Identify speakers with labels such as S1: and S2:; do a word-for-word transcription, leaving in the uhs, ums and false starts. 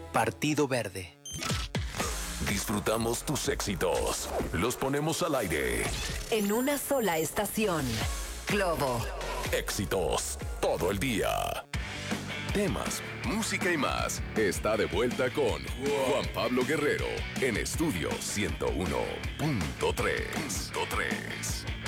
S1: Partido Verde.
S2: Disfrutamos tus éxitos. Los ponemos al aire.
S3: En una sola estación. Globo.
S2: Éxitos todo el día. Temas, música y más. Está de vuelta con Juan Pablo Guerrero en Estudio ciento uno punto tres.